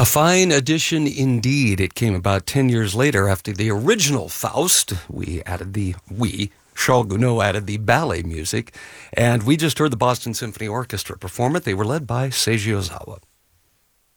A fine addition indeed. It came about 10 years later after the original Faust. Charles Gounod added the ballet music, and we just heard the Boston Symphony Orchestra perform it. They were led by Seiji Ozawa.